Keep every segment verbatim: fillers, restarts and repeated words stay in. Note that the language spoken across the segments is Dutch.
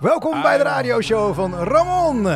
Welkom bij de radioshow van Ramon.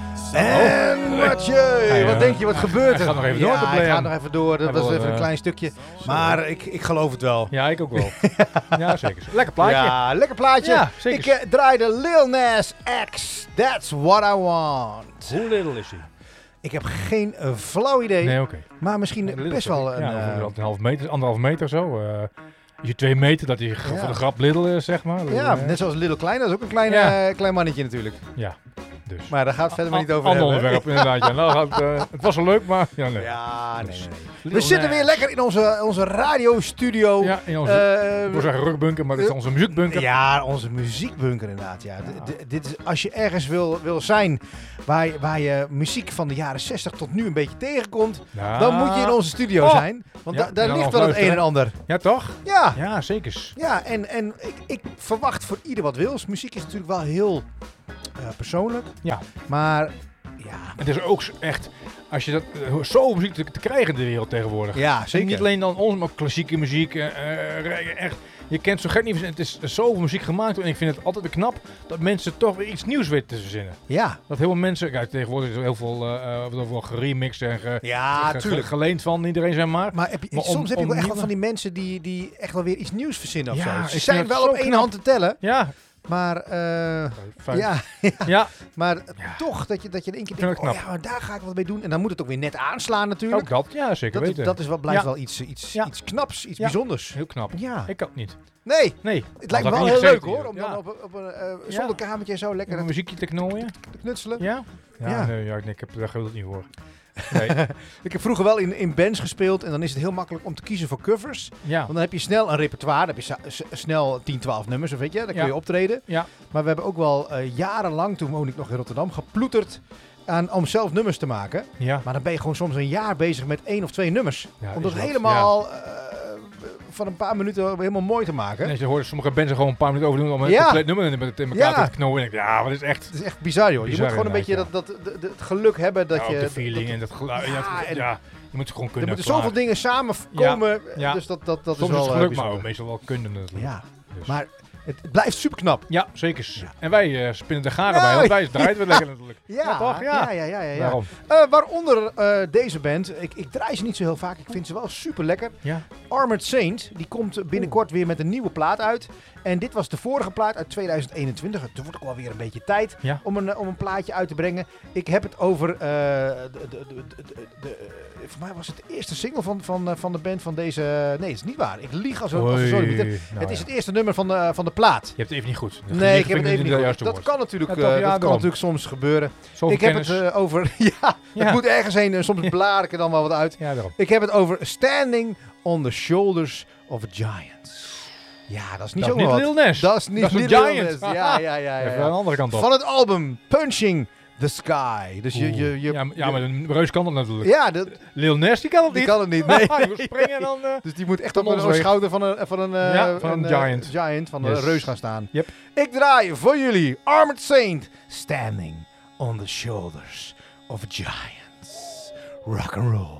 En Mathieu, wat denk je, wat gebeurt er? Hij gaat nog even ja, door, de hij gaat nog even door. Dat was even een klein stukje. Maar ik, ik geloof het wel. Ja, ik ook wel. Ja, zeker. Lekker plaatje. Ja, lekker plaatje. Ja, zeker. Ik uh, draaide Lil Nas X. That's what I want. Hoe little is hij? Ik heb geen uh, flauw idee. Nee, oké. Okay. Maar misschien Ja, best wel een... Ja, uh, een half meter, anderhalf meter zo. Uh, Is je twee meter dat hij ja. voor de grap little is, zeg maar. Ja, uh, net zoals Little Klein. Dat is ook een klein, ja. uh, klein mannetje natuurlijk. Ja. Dus. Maar daar gaat het verder maar niet over Ander hebben. onderwerp inderdaad. Ja. Nou, gaat, uh, het was wel leuk, maar ja, nee. Ja, nee, dus, nee, nee. We zitten weer lekker in onze, onze radiostudio. Ja, in onze, uh, ik wil zeggen rukbunker, maar dit is uh, onze muziekbunker. Ja, onze muziekbunker inderdaad. Ja. Ja. D- d- dit is, als je ergens wil, wil zijn waar, waar je muziek van de jaren zestig tot nu een beetje tegenkomt, ja. dan moet je in onze studio oh. zijn. Want ja, da- daar ligt wel het een en ander. Ja, toch? Ja. Ja, zeker. Ja, en, en ik, ik verwacht voor ieder wat wils. Muziek is natuurlijk wel heel... Uh, persoonlijk. Ja. Maar ja. Het is ook echt, als je dat uh, zo muziek te, te krijgen in de wereld tegenwoordig. Ja, zeker. En niet alleen dan ons, maar ook klassieke muziek. Uh, uh, echt, je kent zo gek niet. Het is zoveel muziek gemaakt en ik vind het altijd weer knap dat mensen toch weer iets nieuws weten te verzinnen. Ja. Dat heel veel mensen, ja, tegenwoordig is er heel veel, uh, heel veel geremixed en ge, ja, ge, ge, geleend van iedereen, zeg maar. Maar, heb je, maar soms om, heb je wel echt nieuwe... wel van die mensen die, die echt wel weer iets nieuws verzinnen of ja, zo. Ze zijn wel op één knap. hand te tellen. Ja. Maar, uh, ja, ja, ja, maar ja. toch dat je, dat je in één keer denkt, oh, ja, maar daar ga ik wat mee doen. En dan moet het ook weer net aanslaan natuurlijk. Ook dat, ja, zeker dat, weten. Dat is wel, blijft ja. wel iets, iets, ja. iets knaps, iets ja. bijzonders. Heel knap. Ja. Ik ook niet. Nee, nee. Het lijkt me wel heel leuk hoor, om ja. dan op, op een uh, zolderkamertje zo lekker een muziekje te knooien. Te knutselen. Ja? Ja, ja. Nee, ja, ik heb daar geduld niet voor. Nee. Ik heb vroeger wel in, in bands gespeeld en dan is het heel makkelijk om te kiezen voor covers. Ja. Want dan heb je snel een repertoire, dan heb je s- snel tien, twaalf nummers, of weet je, dan kun je ja. optreden. Ja. Maar we hebben ook wel uh, jarenlang, toen woonde ik nog in Rotterdam, geploeterd aan, om zelf nummers te maken. Ja. Maar dan ben je gewoon soms een jaar bezig met één of twee nummers. Ja, om dat dat, helemaal ja. uh, van een paar minuten helemaal mooi te maken. Nee, je hoort sommige bands gewoon een paar minuten over doen om een ja. compleet nummer in elkaar ja. te knopen. Ja, wat is echt... Het is echt bizar, joh. Bizar, je moet gewoon een beetje ja. dat, dat, dat, dat, het geluk hebben dat ja, je... de feeling dat, en dat geluid. Ja, ja, en, ja, je moet het gewoon kunnen. Er moeten zoveel dingen samenkomen. Ja. Ja. Dus dat, dat, dat Soms is wel is het geluk, uh, maar ook meestal wel kunnen natuurlijk. Ja, dus. Maar... Het blijft super knap. Ja, zeker. Ja. En wij uh, spinnen de garen ja. bij, want wij draaien het lekker natuurlijk. Ja, ja, toch? Ja, ja, ja. ja, ja. Waarom? Uh, waaronder uh, deze band. Ik, ik draai ze niet zo heel vaak. Ik vind ze wel super lekker. Ja. Armored Saint. Die komt binnenkort Oeh. weer met een nieuwe plaat uit. En dit was de vorige plaat uit tweeduizend eenentwintig. Het wordt ook wel weer een beetje tijd ja. om, een, om een plaatje uit te brengen. Ik heb het over... Uh, de, de, de, de, de, de, voor mij was het de eerste single van, van, van de band van deze... Nee, het is niet waar. Ik lieg als een sorry. Nou, het is ja. het eerste nummer van de, van de plaat. Je hebt het even niet goed. Dat nee, ik heb het even niet goed. Dat kan natuurlijk, ja, toch, ja, dat kan natuurlijk soms gebeuren. Zoveel ik heb kennis. het uh, over... ja, ja, het moet ergens heen. Uh, soms blaar ik er dan wel wat uit. Ja, ik heb het over Standing on the Shoulders of a Giant. Ja, dat is niet dat zo niet wat. Lil Nas. Dat is niet dat is Lil Giant. Nas. Ja, ja, ja. ja, Even ja. aan de andere kant op. Van het album Punching the Sky. Dus je, je, je, ja, ja, maar een reus kan dat natuurlijk. Ja, dat, Lil Nas die kan het die niet. kan het niet. Nee. Je moet springen en dan... Uh, dus die moet echt op een schouder van een, van een, uh, ja, van een, een giant. Uh, giant, van yes. een reus gaan staan. Yep. Ik draai voor jullie Armored Saint, Standing on the Shoulders of Giants. Rock and roll.